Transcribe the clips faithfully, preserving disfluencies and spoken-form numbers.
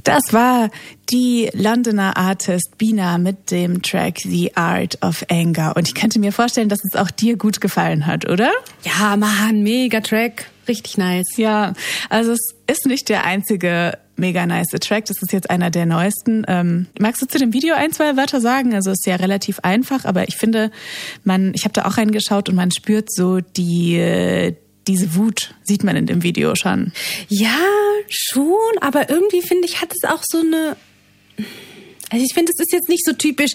Das war die Londoner Artist Bina mit dem Track The Art of Anger. Und ich könnte mir vorstellen, dass es auch dir gut gefallen hat, oder? Ja, Mann, mega Track. Richtig nice. Ja, also es ist nicht der einzige mega nice Track. Das ist jetzt einer der neuesten. Ähm, magst du zu dem Video ein, zwei Wörter sagen? Also es ist ja relativ einfach, aber ich finde, man, ich habe da auch reingeschaut und man spürt so die... Diese Wut sieht man in dem Video schon. Ja, schon, aber irgendwie finde ich, hat es auch so eine... Also ich finde, es ist jetzt nicht so typisch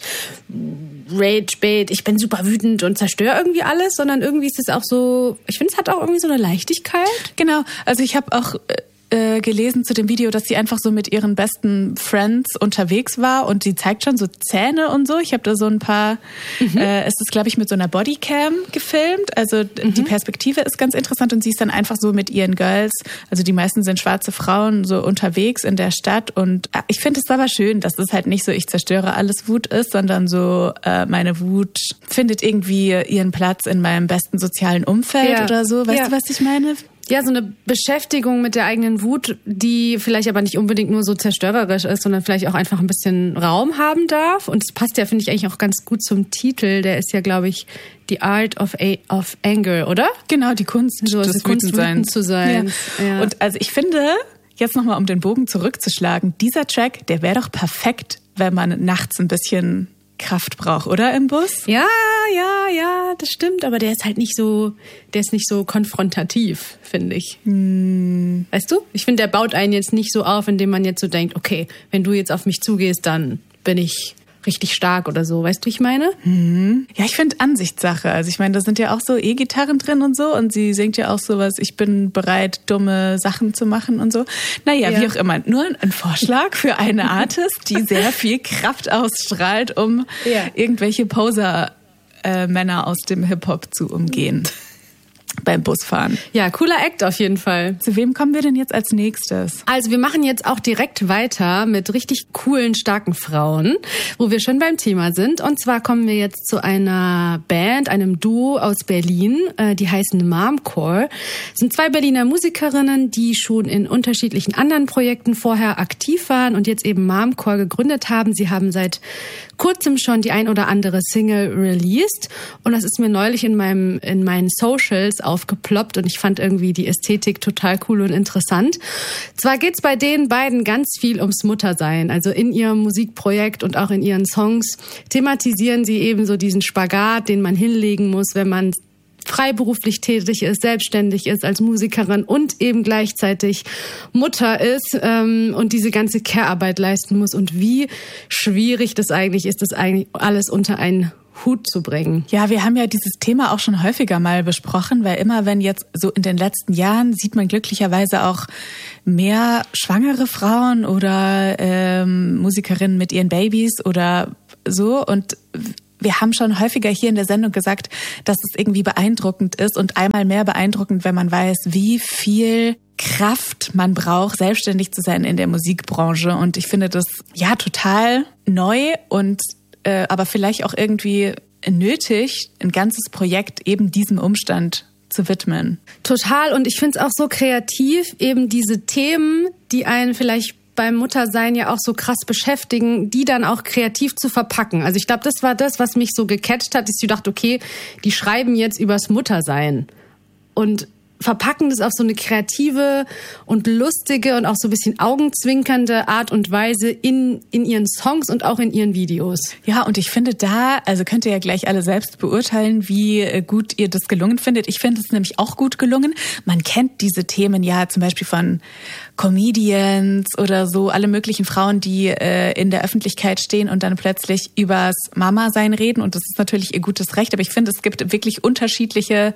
Rage-Bait, ich bin super wütend und zerstöre irgendwie alles, sondern irgendwie ist es auch so... Ich finde, es hat auch irgendwie so eine Leichtigkeit. Genau, also ich habe auch... Äh, gelesen zu dem Video, dass sie einfach so mit ihren besten Friends unterwegs war und sie zeigt schon so Zähne und so. Ich habe da so ein paar, mhm. äh, es ist glaube ich mit so einer Bodycam gefilmt, also mhm. die Perspektive ist ganz interessant und sie ist dann einfach so mit ihren Girls, also die meisten sind schwarze Frauen, so unterwegs in der Stadt und äh, ich finde es aber schön, dass es halt nicht so, ich zerstöre alles Wut ist, sondern so äh, meine Wut findet irgendwie ihren Platz in meinem besten sozialen Umfeld ja. oder so. Weißt ja. du, was ich meine? Ja, so eine Beschäftigung mit der eigenen Wut, die vielleicht aber nicht unbedingt nur so zerstörerisch ist, sondern vielleicht auch einfach ein bisschen Raum haben darf. Und es passt ja, finde ich, eigentlich auch ganz gut zum Titel. Der ist ja, glaube ich, The Art of, A- of Anger, oder? Genau, die Kunst so, des Kunst, wütend zu sein. Ja. Ja. Und also ich finde, jetzt nochmal um den Bogen zurückzuschlagen, dieser Track, der wäre doch perfekt, wenn man nachts ein bisschen Kraft braucht, oder im Bus? Ja, ja, ja, das stimmt, aber der ist halt nicht so, der ist nicht so konfrontativ, finde ich. Hm. Weißt du? Ich finde, der baut einen jetzt nicht so auf, indem man jetzt so denkt, okay, wenn du jetzt auf mich zugehst, dann bin ich richtig stark oder so. Weißt du, wie ich meine? Mhm. Ja, ich finde Ansichtssache. Also ich meine, da sind ja auch so E-Gitarren drin und so und sie singt ja auch sowas, ich bin bereit, dumme Sachen zu machen und so. Naja, ja. wie auch immer. Nur ein Vorschlag für eine Artist, die sehr viel Kraft ausstrahlt, um ja. irgendwelche Poser-Männer äh, aus dem Hip-Hop zu umgehen. Beim Busfahren. Ja, cooler Act auf jeden Fall. Zu wem kommen wir denn jetzt als nächstes? Also wir machen jetzt auch direkt weiter mit richtig coolen, starken Frauen, wo wir schon beim Thema sind. Und zwar kommen wir jetzt zu einer Band, einem Duo aus Berlin, die heißen Momcore. Das sind zwei Berliner Musikerinnen, die schon in unterschiedlichen anderen Projekten vorher aktiv waren und jetzt eben Momcore gegründet haben. Sie haben seit kurzem schon die ein oder andere Single released und das ist mir neulich in meinem in meinen Socials aufgeploppt und ich fand irgendwie die Ästhetik total cool und interessant. Zwar geht's bei den beiden ganz viel ums Muttersein, also in ihrem Musikprojekt und auch in ihren Songs thematisieren sie eben so diesen Spagat, den man hinlegen muss, wenn man freiberuflich tätig ist, selbstständig ist als Musikerin und eben gleichzeitig Mutter ist ähm, und diese ganze Care-Arbeit leisten muss und wie schwierig das eigentlich ist, das eigentlich alles unter einen Hut zu bringen. Ja, wir haben ja dieses Thema auch schon häufiger mal besprochen, weil immer wenn jetzt so in den letzten Jahren sieht man glücklicherweise auch mehr schwangere Frauen oder ähm, Musikerinnen mit ihren Babys oder so und wir haben schon häufiger hier in der Sendung gesagt, dass es irgendwie beeindruckend ist und einmal mehr beeindruckend, wenn man weiß, wie viel Kraft man braucht, selbstständig zu sein in der Musikbranche. Und ich finde das ja total neu und äh, aber vielleicht auch irgendwie nötig, ein ganzes Projekt eben diesem Umstand zu widmen. Total. Und ich finde es auch so kreativ, eben diese Themen, die einen vielleicht beim Muttersein ja auch so krass beschäftigen, die dann auch kreativ zu verpacken. Also ich glaube, das war das, was mich so gecatcht hat, dass ich dachte, okay, die schreiben jetzt übers Muttersein und verpacken das auf so eine kreative und lustige und auch so ein bisschen augenzwinkernde Art und Weise in in ihren Songs und auch in ihren Videos. Ja, und ich finde da, also könnt ihr ja gleich alle selbst beurteilen, wie gut ihr das gelungen findet. Ich finde es nämlich auch gut gelungen. Man kennt diese Themen ja zum Beispiel von Comedians oder so, alle möglichen Frauen, die äh, in der Öffentlichkeit stehen und dann plötzlich übers Mama-Sein reden. Und das ist natürlich ihr gutes Recht, aber ich finde, es gibt wirklich unterschiedliche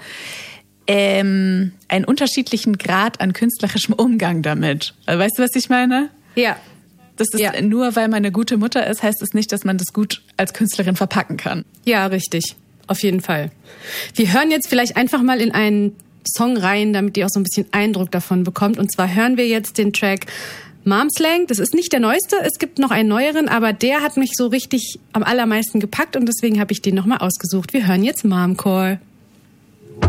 Ähm, einen unterschiedlichen Grad an künstlerischem Umgang damit. Weißt du, was ich meine? Ja. Das ist ja. Nur weil man eine gute Mutter ist, heißt es nicht, dass man das gut als Künstlerin verpacken kann. Ja, richtig. Auf jeden Fall. Wir hören jetzt vielleicht einfach mal in einen Song rein, damit ihr auch so ein bisschen Eindruck davon bekommt. Und zwar hören wir jetzt den Track Momslang. Das ist nicht der neueste, es gibt noch einen neueren, aber der hat mich so richtig am allermeisten gepackt und deswegen habe ich den nochmal ausgesucht. Wir hören jetzt Momcore.